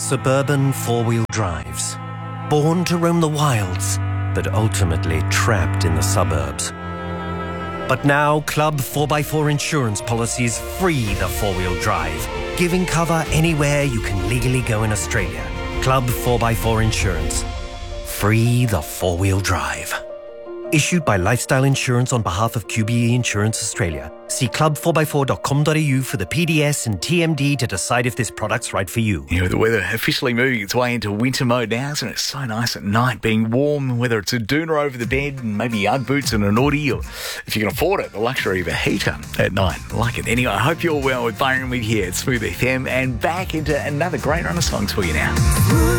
Suburban four-wheel drives. Born to roam the wilds, but ultimately trapped in the suburbs. But now, Club 4x4 insurance policies free the four-wheel drive, giving cover anywhere you can legally go in Australia. Club 4x4 Insurance. Free the four-wheel drive. Issued by Lifestyle Insurance on behalf of QBE Insurance Australia. See club4x4.com.au for the PDS and TMD to decide if this product's right for you. You know, the weather officially moving its way into winter mode now, isn't it? So nice at night, being warm, whether it's a doona over the bed and maybe Ugg boots and an Audi, or if you can afford it, the luxury of a heater at night. I like it. Anyway, I hope you're well with Byron with here at Smooth FM, and back into another great run of songs for you now.